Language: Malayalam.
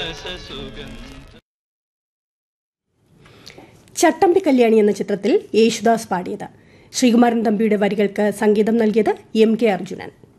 ചട്ടമ്പി കല്യാണി എന്ന ചിത്രത്തിൽ യേശുദാസ് പാടിയത്. ശ്രീകുമാരൻ തമ്പിയുടെ വരികൾക്ക് സംഗീതം നൽകിയത് എം കെ അർജുനൻ.